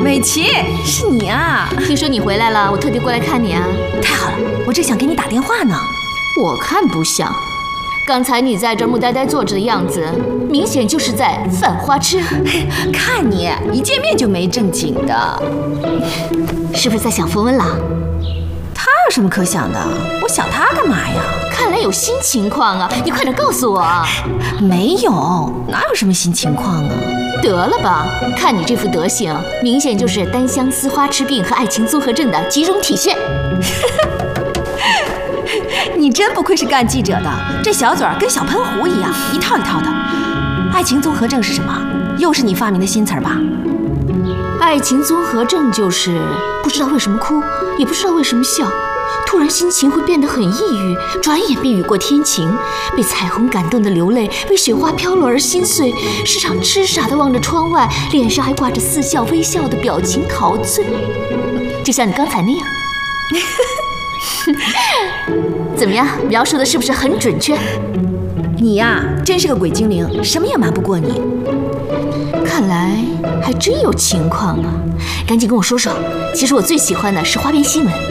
美琪，是你啊！ 听说你回来了，我特地过来看你啊。 太好了，我正想给你打电话呢。 我看不像，刚才你在这儿木呆呆坐着的样子，明显就是在犯花痴。 看你一见面就没正经的， 是不是在想冯文朗？ 他有什么可想的？我想他干嘛呀？ 看来有新情况啊！你快点告诉我。 没有，哪有什么新情况啊？ 得了吧，看你这副德行，明显就是单相思花痴病和爱情综合症的集中体现。 你真不愧是干记者的，这小嘴儿跟小喷壶一样，一套一套的。爱情综合症是什么？又是你发明的新词儿吧？ 爱情综合症就是不知道为什么哭，也不知道为什么笑，突然心情会变得很抑郁，转眼便雨过天晴，被彩虹感动的流泪，为雪花飘落而心碎，时常痴傻地望着窗外，脸上还挂着似笑微笑的表情陶醉，就像你刚才那样。怎么样，描述的是不是很准确？ 你呀，真是个鬼精灵，什么也瞒不过你。 看来还真有情况啊，赶紧跟我说说。其实我最喜欢的是花边新闻。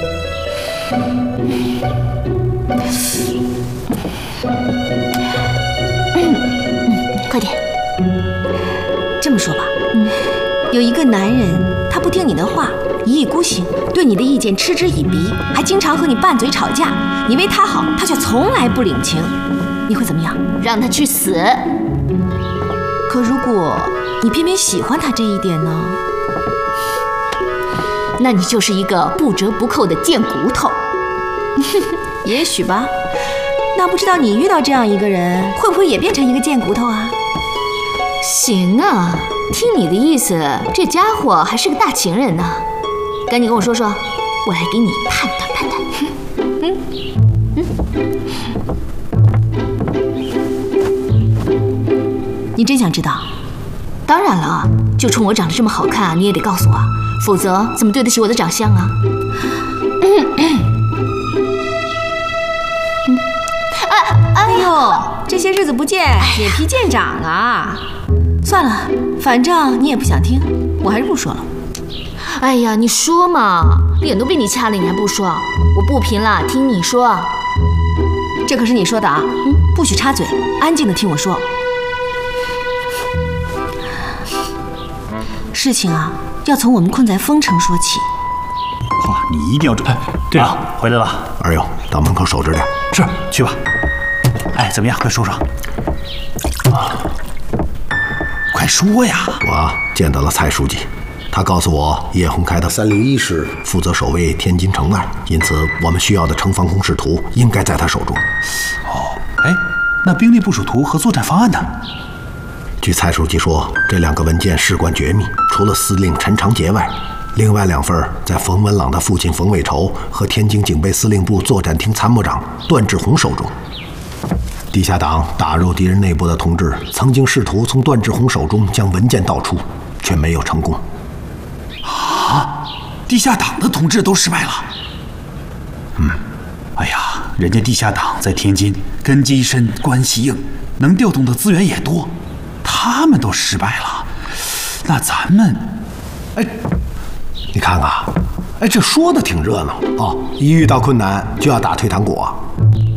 快点。 这么说吧，有一个男人，他不听你的话，一意孤行，对你的意见嗤之以鼻，还经常和你拌嘴吵架。你为他好，他却从来不领情，你会怎么样？ 让他去死。 可如果你偏偏喜欢他这一点呢？ 那你就是一个不折不扣的贱骨头。 也许吧。那不知道你遇到这样一个人，会不会也变成一个贱骨头啊？ 行啊，听你的意思，这家伙还是个大情人呢。赶紧跟我说说，我来给你判断判断。 你真想知道？ 当然了，就冲我长得这么好看，你也得告诉我，否则怎么对得起我的长相啊？ 哎呦，这些日子不见，脸皮见长啊！算了，反正你也不想听，我还是不说了。 哎呀，你说嘛，脸都被你掐了，你还不说？我不贫了，听你说。 这可是你说的啊，不许插嘴，安静的听我说。事情啊，要从我们困在丰城说起。 哇，你一定要这……对了，回来了。 二友，到门口守着点。 是，去吧。哎，怎么样？快说说。快说呀！ 我见到了蔡书记，他告诉我，叶洪开的301师负责守卫天津城外，因此我们需要的城防工事图应该在他手中。 哦，哎，那兵力部署图和作战方案呢？ 据蔡书记说，这2个文件事关绝密，除了司令陈长捷外，另外2份在冯文朗的父亲冯伟筹和天津警备司令部作战厅参谋长段志宏手中。地下党打入敌人内部的同志曾经试图从段志宏手中将文件盗出，却没有成功。 啊！地下党的同志都失败了。哎呀，人家地下党在天津根基深，关系硬，能调动的资源也多，他们都失败了，那咱们…… 哎，你看看，哎，这说的挺热闹啊！一遇到困难就要打退堂鼓。